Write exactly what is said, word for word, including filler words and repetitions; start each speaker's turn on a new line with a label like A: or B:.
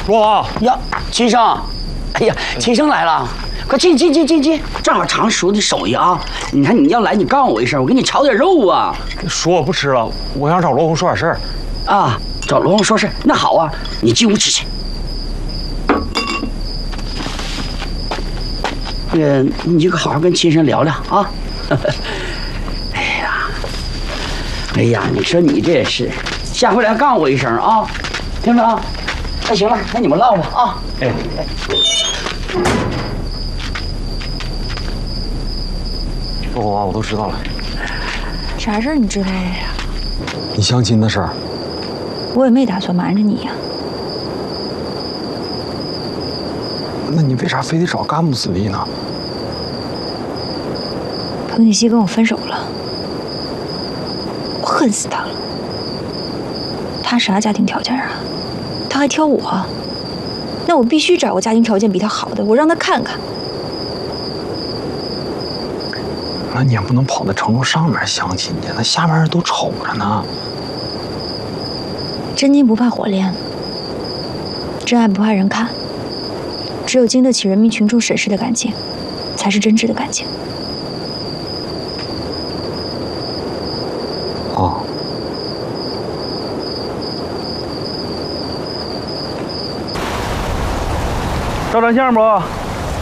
A: 罗王
B: 呀，秦生，哎呀，秦生来了，快进进进进进，正好尝叔的手艺啊！你看你要来，你告诉我一声，我给你炒点肉啊。
A: 叔，我不吃了，我想找罗红说点事儿。
B: 啊，找罗红说事，那好啊，你进屋吃去。那个，你就好好跟秦生聊聊啊。哎呀，哎呀，你说你这也是，下回来告诉我一声啊，听着啊。那行了，那你们唠吧啊。哎哎。
A: 罗红啊，我都知道了。
C: 啥事儿你知道了？
A: 你相亲的事儿。
C: 我也没打算瞒着你呀。
A: 那你为啥非得找甘木子弟呢？
C: 彭锦熙跟我分手了，我恨死他了。他啥家庭条件啊？他还挑我，那我必须找个家庭条件比他好的，我让他看看。
A: 那你也不能跑到城楼上面相亲去，那下面人都瞅着呢。
C: 真金不怕火炼，真爱不怕人看。只有经得起人民群众审视的感情，才是真挚的感情。
A: 哦。
D: 照张相不？